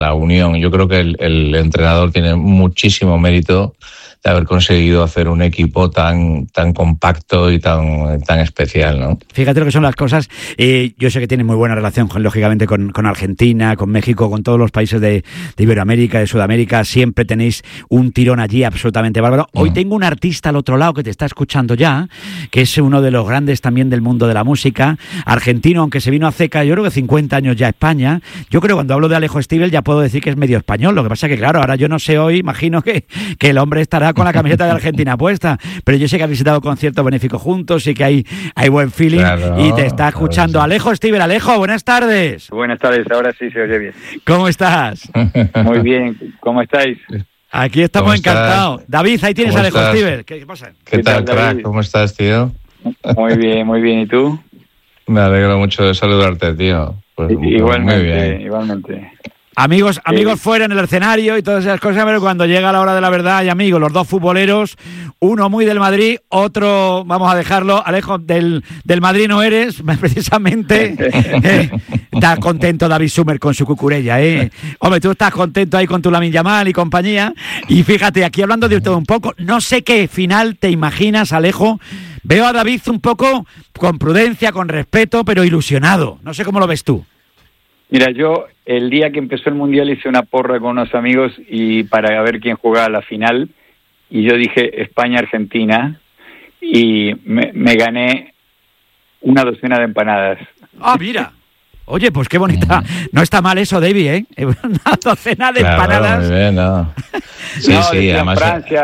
la unión. Yo creo que el entrenador tiene muchísimo mérito de haber conseguido hacer un equipo tan compacto y tan especial, ¿no? Fíjate lo que son las cosas. Yo sé que tiene muy buena relación, lógicamente, con Argentina, con México, con todos los países de Iberoamérica, de Sudamérica. Siempre tenéis un tirón allí absolutamente bárbaro. Hoy tengo un artista al otro lado que te está escuchando ya, que es uno de los grandes también del mundo de la música, argentino, aunque se vino hace, yo creo que 50 años ya a España. Yo creo que cuando hablo de Alejo Stivel ya puedo decir que es medio español. Lo que pasa es que, claro, ahora yo no sé hoy, imagino que el hombre estará con la camiseta de Argentina puesta, pero yo sé que ha visitado conciertos benéficos juntos y que hay buen feeling, claro, y te está escuchando. Claro, sí. Alejo Stivel. Alejo, buenas tardes. Buenas tardes, ahora sí se oye bien. ¿Cómo estás? Muy bien, ¿cómo estáis? Aquí estamos encantados. David, ahí tienes a Alejo Stivel. ¿Qué pasa? ¿Qué tal, crack? ¿Cómo estás, tío? Muy bien, ¿y tú? Me alegro mucho de saludarte, tío. Pues, igualmente. Amigos fuera en el escenario y todas esas cosas, pero cuando llega la hora de la verdad hay amigos, los dos futboleros, uno muy del Madrid, otro, vamos a dejarlo, Alejo, del Madrid no eres, precisamente. Estás contento David Sumer con su cucurella, ¿eh? Hombre, tú estás contento ahí con tu Lamine Yamal y compañía. Y fíjate, aquí hablando de todo un poco, no sé qué final te imaginas, Alejo. Veo a David un poco con prudencia, con respeto, pero ilusionado. No sé cómo lo ves tú. Mira, yo el día que empezó el Mundial hice una porra con unos amigos y para ver quién jugaba la final, y yo dije España-Argentina y me gané una docena de empanadas. ¡Ah, mira! Oye, pues qué bonita. No está mal eso, David, ¿eh? Una docena de empanadas. Muy bien, ¿no? Sí, además Francia,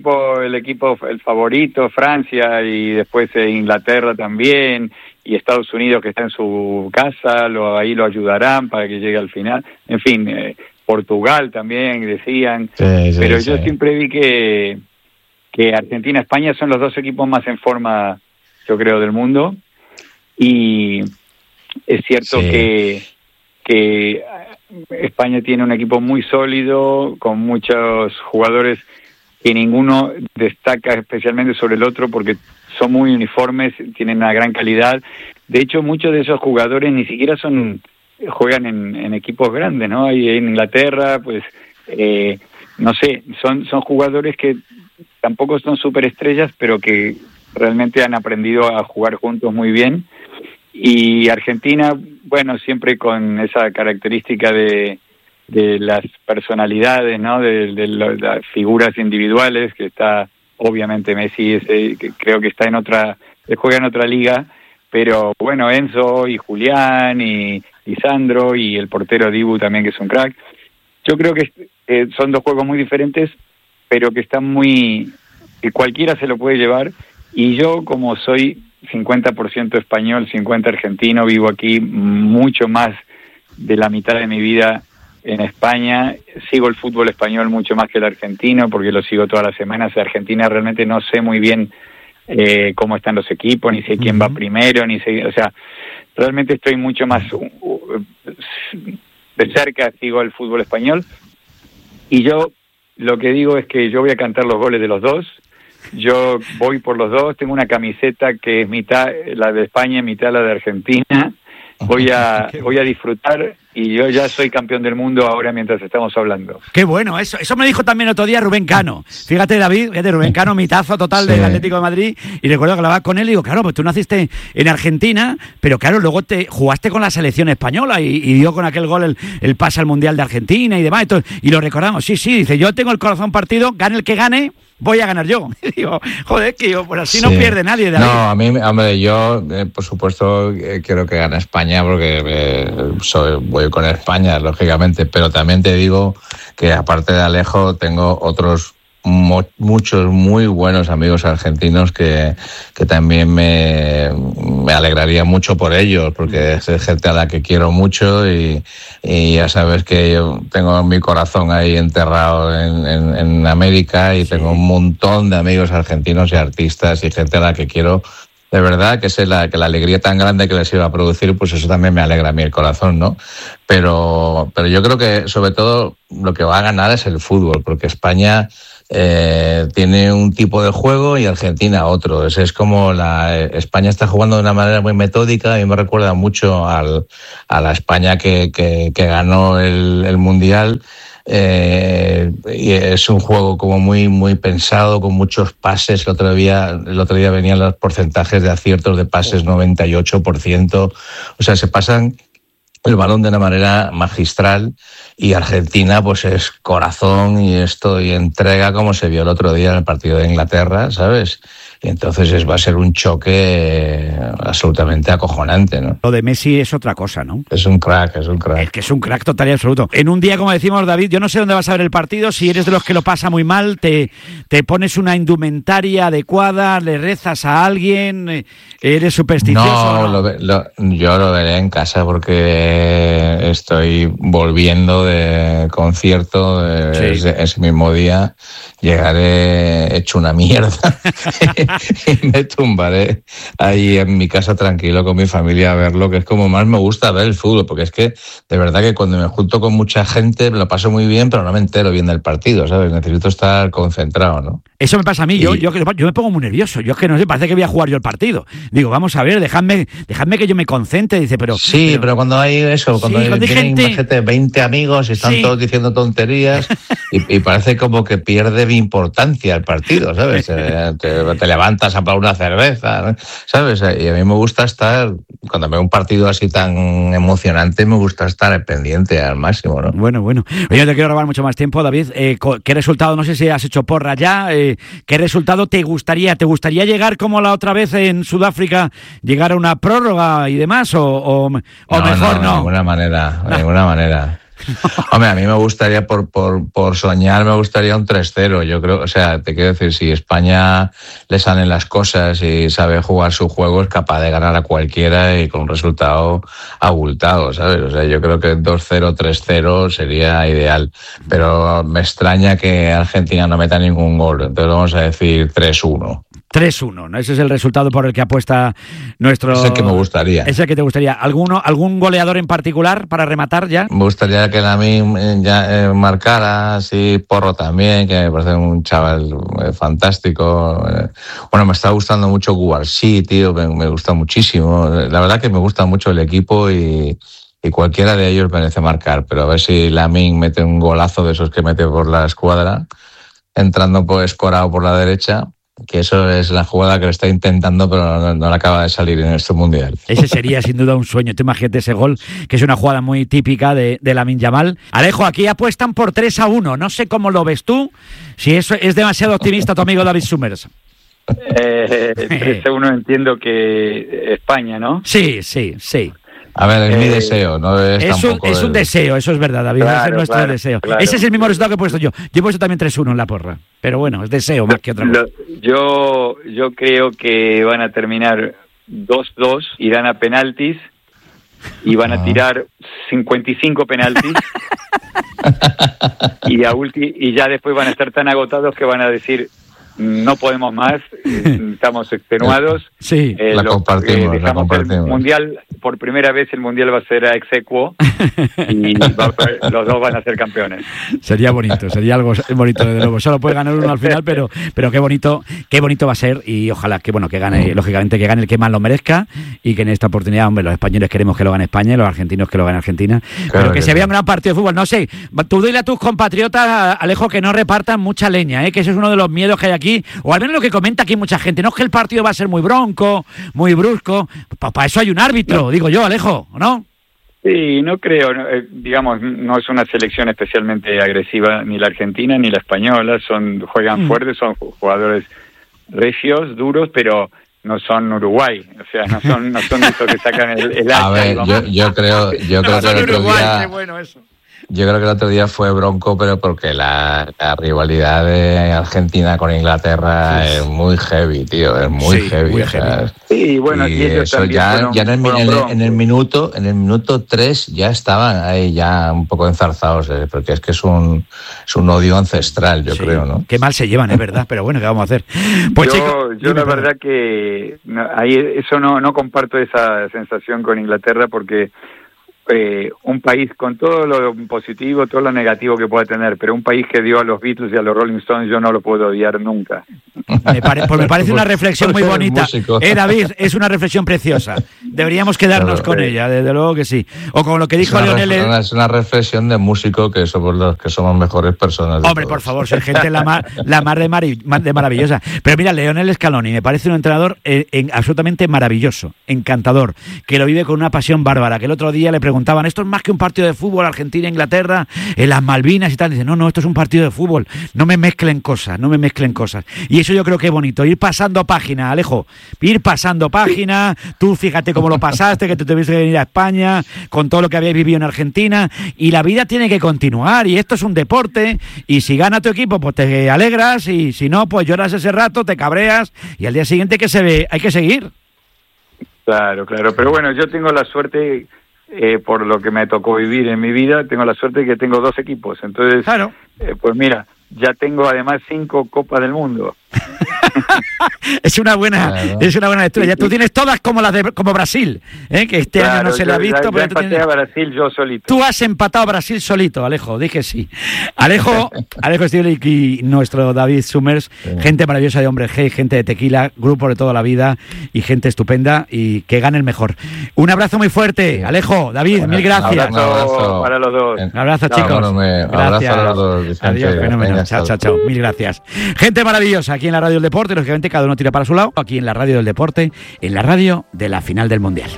el favorito, Francia, y después Inglaterra también, y Estados Unidos que está en su casa, ahí lo ayudarán para que llegue al final. En fin, Portugal también decían. Pero yo siempre vi que Argentina y España son los dos equipos más en forma, yo creo, del mundo. Y es cierto que España tiene un equipo muy sólido, con muchos jugadores que ninguno destaca especialmente sobre el otro porque son muy uniformes, tienen una gran calidad. De hecho, muchos de esos jugadores ni siquiera juegan en equipos grandes, ¿no? Hay en Inglaterra, pues, no sé, son jugadores que tampoco son superestrellas, pero que realmente han aprendido a jugar juntos muy bien. Y Argentina, bueno, siempre con esa característica de las personalidades, ¿no? De las figuras individuales, que está, obviamente Messi que creo que está juega en otra liga, pero bueno, Enzo y Julián y Sandro y el portero Dibu también, que es un crack. Yo creo que son dos juegos muy diferentes, pero que están que cualquiera se lo puede llevar, y yo, como soy 50% español, 50% argentino, vivo aquí mucho más de la mitad de mi vida en España, sigo el fútbol español mucho más que el argentino, porque lo sigo todas las semanas. De Argentina realmente no sé muy bien cómo están los equipos, ni sé quién va primero, o sea, realmente estoy mucho más de cerca, sigo el fútbol español, y yo lo que digo es que yo voy a cantar los goles de los dos. Yo voy por los dos, tengo una camiseta que es mitad la de España y mitad la de Argentina. Voy a disfrutar, y yo ya soy campeón del mundo ahora mientras estamos hablando. Qué bueno, eso me dijo también otro día Rubén Cano. Fíjate, David, Rubén Cano, mitazo total del Atlético de Madrid, y recuerdo que hablaba con él y digo, claro, pues tú naciste en Argentina, pero claro, luego te jugaste con la selección española y dio con aquel gol el pase al Mundial de Argentina y demás, y lo recordamos. Sí, dice, yo tengo el corazón partido, gane el que gane, voy a ganar yo. Y digo, joder, que yo, pues así no pierde nadie, David. No, a mí, hombre, yo, por supuesto, quiero que gane España porque voy con España, lógicamente, pero también te digo que aparte de Alejo tengo otros muchos muy buenos amigos argentinos que también me alegraría mucho por ellos, porque es gente a la que quiero mucho y ya sabes que yo tengo mi corazón ahí enterrado en América y tengo un montón de amigos argentinos y artistas y gente a la que quiero de verdad, que sé que la alegría tan grande que les iba a producir, pues eso también me alegra a mí el corazón, ¿no? Pero yo creo que sobre todo lo que va a ganar es el fútbol, porque España tiene un tipo de juego y Argentina otro. Es como España está jugando de una manera muy metódica. A mí me recuerda mucho a la España que ganó el Mundial. Y es un juego como muy muy pensado, con muchos pases. El otro día venían los porcentajes de aciertos de pases, 98%. O sea, se pasan el balón de una manera magistral, y Argentina pues es corazón y entrega, como se vio el otro día en el partido de Inglaterra, ¿sabes? Y entonces va a ser un choque absolutamente acojonante, ¿no? Lo de Messi es otra cosa, ¿no? Es un crack. Es que es un crack total y absoluto. En un día, como decimos, David, yo no sé dónde vas a ver el partido. Si eres de los que lo pasa muy mal, te pones una indumentaria adecuada, le rezas a alguien, eres supersticioso. No, yo lo veré en casa porque estoy volviendo de concierto ese mismo día. Llegaré hecho una mierda y me tumbaré ahí en mi casa tranquilo con mi familia a verlo, que es como más me gusta ver el fútbol, porque es que de verdad que cuando me junto con mucha gente me lo paso muy bien, pero no me entero bien del partido, ¿sabes? Necesito estar concentrado, ¿no? Eso me pasa a mí, yo me pongo muy nervioso. Yo es que no sé, parece que voy a jugar yo el partido. Digo, vamos a ver, dejadme que yo me concentre. Dice, pero cuando hay eso, cuando hay 20 amigos y están todos diciendo tonterías y parece como que pierde mi importancia el partido, ¿sabes? Te levantas a por una cerveza, ¿sabes? Y a mí me gusta estar, cuando veo un partido así tan emocionante, me gusta estar pendiente al máximo, ¿no? Bueno. Oye, no te quiero robar mucho más tiempo, David. ¿Qué resultado, no sé si has hecho porra ya, qué resultado te gustaría? ¿Te gustaría llegar como la otra vez en Sudáfrica, llegar a una prórroga y demás? ¿O mejor no? De ninguna manera. Hombre, a mí me gustaría, por soñar, me gustaría un 3-0. Yo creo, o sea, te quiero decir, si España le salen las cosas y sabe jugar su juego, es capaz de ganar a cualquiera y con un resultado abultado, ¿sabes? O sea, yo creo que 2-0, 3-0 sería ideal. Pero me extraña que Argentina no meta ningún gol. Entonces vamos a decir 3-1. 3-1, ¿no? Ese es el resultado por el que apuesta nuestro... Ese que me gustaría. Ese que te gustaría. ¿Algún goleador en particular para rematar ya? Me gustaría que Lamine ya marcara, así Porro también, que me parece un chaval fantástico. Bueno, me está gustando mucho Guarsí, tío, me gusta muchísimo. La verdad que me gusta mucho el equipo y cualquiera de ellos merece marcar, pero a ver si Lamine mete un golazo de esos que mete por la escuadra, entrando pues escorado por la derecha, que eso es la jugada que lo está intentando, pero no le acaba de salir en este Mundial. Ese sería sin duda un sueño. Tú imagínate ese gol, que es una jugada muy típica de Lamine Yamal. Alejo, aquí apuestan por 3-1. No sé cómo lo ves tú, si eso es demasiado optimista tu amigo David Summers. 3-1 entiendo que España, ¿no? Sí. A ver, es mi deseo, no es tampoco... Es un deseo, eso es verdad, David, ese es nuestro deseo. Claro. Ese es el mismo resultado que he puesto yo. Yo he puesto también 3-1 en la porra, pero bueno, es deseo más que otra cosa. Yo creo que van a terminar 2-2, irán a penaltis y van a tirar 55 penaltis y ya después van a estar tan agotados que van a decir... No podemos más, estamos extenuados. Sí, la compartimos. El mundial, por primera vez el mundial va a ser a ex aequo y los dos van a ser campeones. Sería bonito, sería algo bonito desde luego. Solo puede ganar uno al final, pero qué bonito va a ser, y ojalá que gane, lógicamente que gane el que más lo merezca, y que en esta oportunidad, hombre, los españoles queremos que lo gane España y los argentinos que lo gane Argentina. Claro, pero que se vea un gran partido de fútbol. No sé, tú dile a tus compatriotas, Alejo, que no repartan mucha leña, que ese es uno de los miedos que hay aquí, o al menos lo que comenta aquí mucha gente. No es que el partido va a ser muy bronco, muy brusco, para eso hay un árbitro, digo yo, Alejo, ¿no? Sí, no creo, digamos, no es una selección especialmente agresiva ni la argentina ni la española, juegan fuertes, son jugadores recios, duros, pero no son Uruguay, o sea, no son esos que sacan el hacha. A ver, yo creo que el otro día... Qué bueno eso. Yo creo que el otro día fue bronco, pero porque la rivalidad de Argentina con Inglaterra es muy heavy, tío, es muy heavy. Muy heavy. Sí, bueno, y ellos eso ya en el minuto 3 ya estaban ahí ya un poco enzarzados, porque es que es un odio ancestral, yo creo, ¿no? Qué mal se llevan, es verdad, pero bueno, ¿qué vamos a hacer? Pues yo la verdad que ahí no comparto esa sensación con Inglaterra, porque un país con todo lo positivo, todo lo negativo que pueda tener, pero un país que dio a los Beatles y a los Rolling Stones yo no lo puedo odiar nunca. Me parece una reflexión muy bonita. David, es una reflexión preciosa. Deberíamos quedarnos con ella, desde luego que sí. O con lo que dijo Lionel. Es una reflexión de músico que somos los que somos mejores personas. Hombre, por favor, soy gente la más de maravillosa. Pero mira, Lionel Scaloni me parece un entrenador absolutamente maravilloso, encantador, que lo vive con una pasión bárbara, que el otro día le preguntaban, ¿esto es más que un partido de fútbol, Argentina-Inglaterra, en las Malvinas y tal? Dice, no, esto es un partido de fútbol, no me mezclen cosas. Y eso yo creo que es bonito, ir pasando página, Alejo, ir pasando página. Tú fíjate cómo lo pasaste, que te tuviste que venir a España, con todo lo que habías vivido en Argentina, y la vida tiene que continuar, y esto es un deporte, y si gana tu equipo, pues te alegras, y si no, pues lloras ese rato, te cabreas, y al día siguiente hay que seguir. Claro, pero bueno, yo tengo la suerte, por lo que me tocó vivir en mi vida, tengo la suerte de que tengo 2 equipos, entonces, claro. Pues mira, ya tengo además 5 Copas del Mundo. Es una buena lectura. Ya tú tienes todas como las como Brasil, que este año no se le ha visto. Yo empaté a Brasil yo solito. Tú has empatado a Brasil solito, Alejo, dije sí. Alejo Stiglitz y nuestro David Summers, gente maravillosa de Hombre G, gente de Tequila, grupo de toda la vida y gente estupenda, y que gane el mejor. Un abrazo muy fuerte, Alejo, David, mil gracias. Un abrazo para los dos. Un abrazo, chicos. Gracias. Abrazo a los dos, Vicente. Adiós, fenómeno. Chao. Mil gracias. Gente maravillosa aquí en la Radio del Deporte, lógicamente cada uno tira para su lado, aquí en la Radio del Deporte, en la radio de la final del Mundial.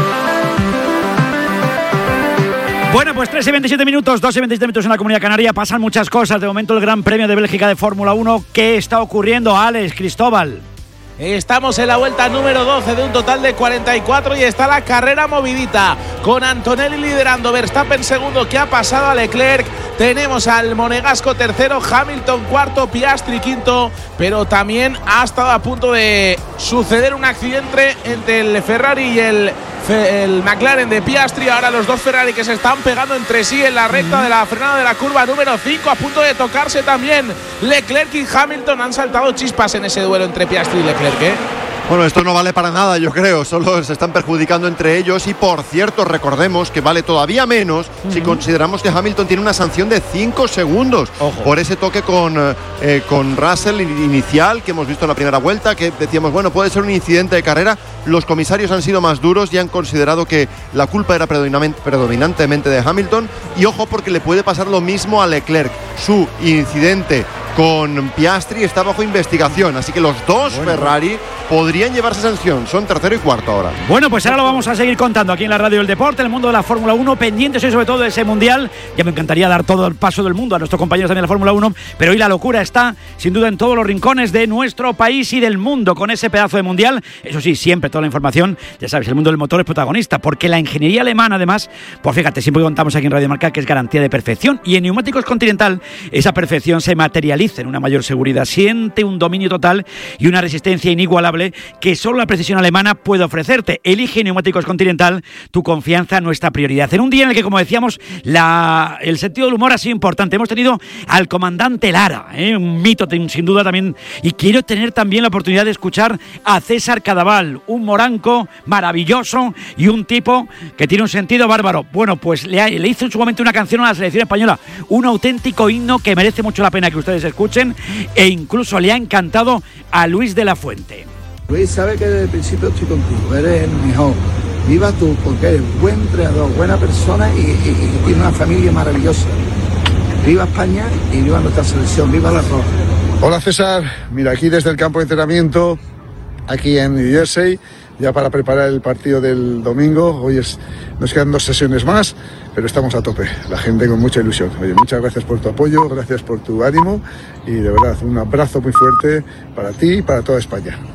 Bueno, pues 3:27 minutos, 2:27 minutos en la Comunidad Canaria, pasan muchas cosas. De momento el Gran Premio de Bélgica de Fórmula 1, ¿qué está ocurriendo, Alex, Cristóbal? Estamos en la vuelta número 12 de un total de 44 y está la carrera movidita con Antonelli liderando, Verstappen segundo, que ha pasado a Leclerc. Tenemos al monegasco tercero, Hamilton cuarto, Piastri quinto, pero también ha estado a punto de suceder un accidente entre el Ferrari y el McLaren de Piastri. Ahora los 2 Ferrari que se están pegando entre sí en la recta de la frenada de la curva número 5, a punto de tocarse también Leclerc y Hamilton. Han saltado chispas en ese duelo entre Piastri y Leclerc, Bueno, esto no vale para nada, yo creo, solo se están perjudicando entre ellos, y por cierto, recordemos que vale todavía menos si consideramos que Hamilton tiene una sanción de 5 segundos. Ojo. Por ese toque con Russell inicial que hemos visto en la primera vuelta, que decíamos, bueno, puede ser un incidente de carrera. Los comisarios han sido más duros y han considerado que la culpa era predominantemente de Hamilton, y ojo porque le puede pasar lo mismo a Leclerc. Su incidente con Piastri está bajo investigación, así que los 2 Ferrari podrían llevarse sanción, son tercero y cuarto ahora. Bueno, pues ahora lo vamos a seguir contando aquí en la Radio del Deporte, el mundo de la Fórmula 1, pendientes hoy sobre todo de ese Mundial. Ya me encantaría dar todo el paso del mundo a nuestros compañeros también de la Fórmula 1, pero hoy la locura está sin duda en todos los rincones de nuestro país y del mundo con ese pedazo de Mundial. Eso sí, siempre toda la información, ya sabes, el mundo del motor es protagonista, porque la ingeniería alemana además, pues fíjate, siempre contamos aquí en Radio Marca que es garantía de perfección, y en Neumáticos Continental esa perfección se materializa en una mayor seguridad, siente un dominio total y una resistencia inigualable que solo la precisión alemana puede ofrecerte. Elige Neumáticos Continental, tu confianza, nuestra prioridad. En un día en el que, como decíamos, el sentido del humor ha sido importante. Hemos tenido al comandante Lara, un mito sin duda también, y quiero tener también la oportunidad de escuchar a César Cadaval, un moranco maravilloso y un tipo que tiene un sentido bárbaro. Bueno, pues le hizo en su momento una canción a la selección española, un auténtico himno que merece mucho la pena que ustedes escuchen, e incluso le ha encantado a Luis de la Fuente. Luis, sabe que desde el principio estoy contigo, eres el mejor. Viva tú, porque eres buen entrenador, buena persona y tienes una familia maravillosa. Viva España y viva nuestra selección, viva la Roja. Hola César, mira, aquí desde el campo de entrenamiento, aquí en New Jersey, ya para preparar el partido del domingo. Hoy nos quedan 2 sesiones más, pero estamos a tope, la gente con mucha ilusión. Oye, muchas gracias por tu apoyo, gracias por tu ánimo y de verdad un abrazo muy fuerte para ti y para toda España.